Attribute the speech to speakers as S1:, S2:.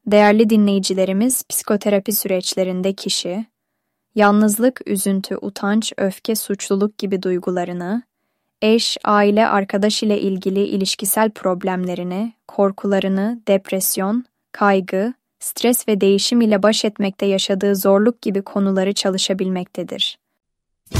S1: Değerli dinleyicilerimiz, psikoterapi süreçlerinde kişi, yalnızlık, üzüntü, utanç, öfke, suçluluk gibi duygularını, eş, aile, arkadaş ile ilgili ilişkisel problemlerini, korkularını, depresyon, kaygı, stres ve değişim ile baş etmekte yaşadığı zorluk gibi konuları çalışabilmektedir.